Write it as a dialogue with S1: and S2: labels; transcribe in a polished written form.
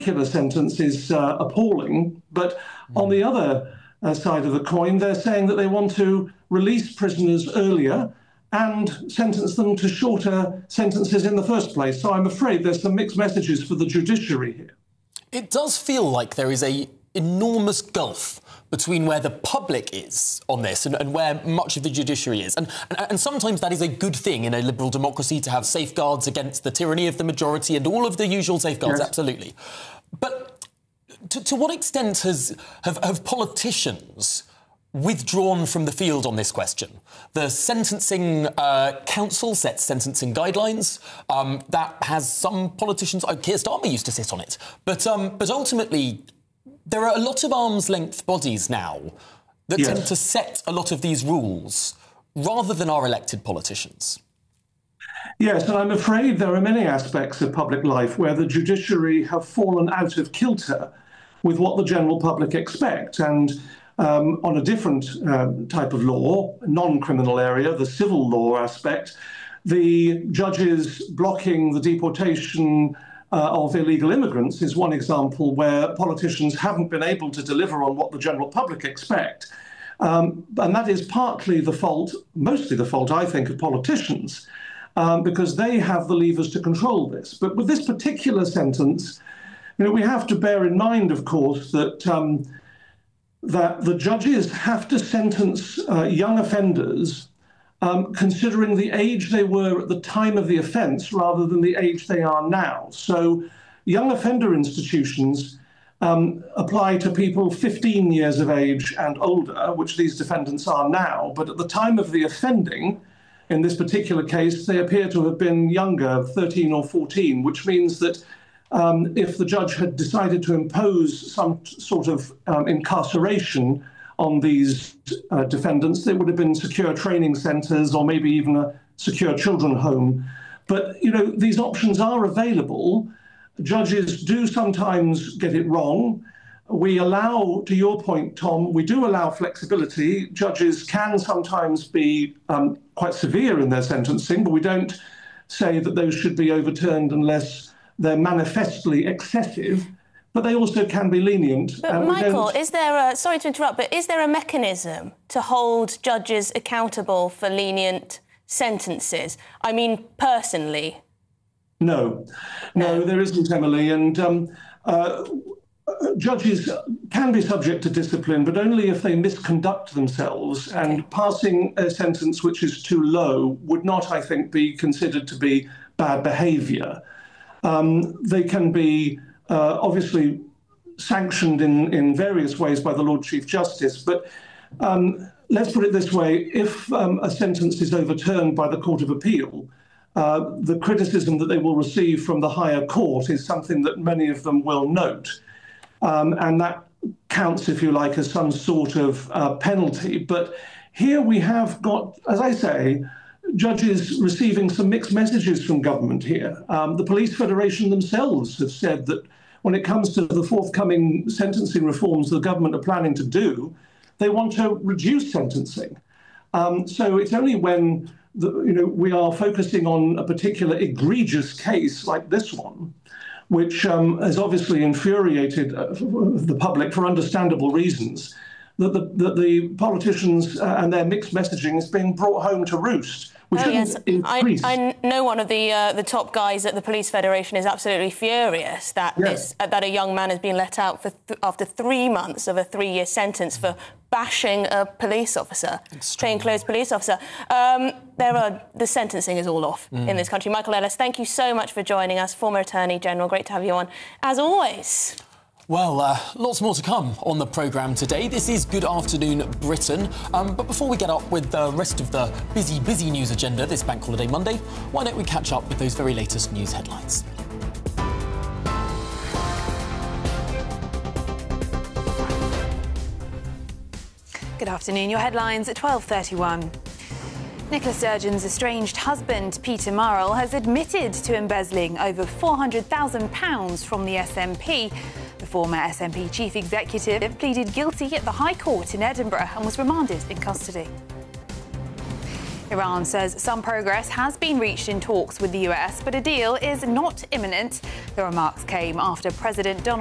S1: particular sentence is appalling, but on the other side of the coin, they're saying that they want to release prisoners earlier and sentence them to shorter sentences in the first place. So I'm afraid there's some mixed messages for the judiciary here.
S2: It does feel like there is an enormous gulf between where the public is on this and where much of the judiciary is. And sometimes that is a good thing in a liberal democracy, to have safeguards against the tyranny of the majority and all of the usual safeguards, yes. Absolutely. But to what extent have politicians withdrawn from the field on this question? The Sentencing Council sets sentencing guidelines. That has some politicians... Keir Starmer used to sit on it. But ultimately, there are a lot of arm's-length bodies now that
S1: yes.
S2: tend to set a lot of these rules rather than our elected politicians.
S1: Yes, and I'm afraid there are many aspects of public life where the judiciary have fallen out of kilter with what the general public expect. And on a different type of law, non-criminal area, the civil law aspect, the judges blocking the deportation of illegal immigrants is one example where politicians haven't been able to deliver on what the general public expect. And that is partly the fault, mostly the fault, I think, of politicians, because they have the levers to control this. But with this particular sentence, we have to bear in mind, of course, that that the judges have to sentence young offenders considering the age they were at the time of the offence rather than the age they are now. So young offender institutions apply to people 15 years of age and older, which these defendants are now. But at the time of the offending, in this particular case, they appear to have been younger, 13 or 14, which means that if the judge had decided to impose some sort of incarceration on these defendants, there would have been secure training centres or maybe even a secure children home. But, these options are available. Judges do sometimes get it wrong. We allow, to your point, Tom, we do allow flexibility. Judges can sometimes be quite severe in their sentencing, but we don't say that those should be overturned unless they're manifestly excessive, but they also can be lenient.
S3: But Michael, is there sorry to interrupt, but is there a mechanism to hold judges accountable for lenient sentences? I mean, personally.
S1: No, there isn't, Emily. And judges can be subject to discipline, but only if they misconduct themselves. Okay. And passing a sentence which is too low would not, I think, be considered to be bad behaviour. They can be obviously sanctioned in various ways by the Lord Chief Justice, but let's put it this way, if a sentence is overturned by the Court of Appeal, the criticism that they will receive from the higher court is something that many of them will note. And that counts, if you like, as some sort of penalty. But here we have got, as I say, judges receiving some mixed messages from government here. The Police Federation themselves have said that when it comes to the forthcoming sentencing reforms the government are planning to do, they want to reduce sentencing. So it's only when we are focusing on a particular egregious case like this one, which has obviously infuriated the public for understandable reasons, that the politicians and their mixed messaging is being brought home to roost.
S3: Yes, I know one of the top guys at the Police Federation is absolutely furious that that a young man has been let out for after 3 months of a 3-year sentence for bashing a police officer, plainclothes police officer. The sentencing is all off in this country. Michael Ellis, thank you so much for joining us, former Attorney General. Great to have you on, as always.
S2: Well, lots more to come on the programme today. This is Good Afternoon Britain. But before we get up with the rest of the busy news agenda this Bank Holiday Monday, why don't we catch up with those very latest news headlines?
S4: Good afternoon. Your headlines at 12:31. Nicola Sturgeon's estranged husband, Peter Murrell, has admitted to embezzling over £400,000 from the SNP. The former SNP chief executive pleaded guilty at the High Court in Edinburgh and was remanded in custody. Iran says some progress has been reached in talks with the US, but a deal is not imminent. The remarks came after President Donald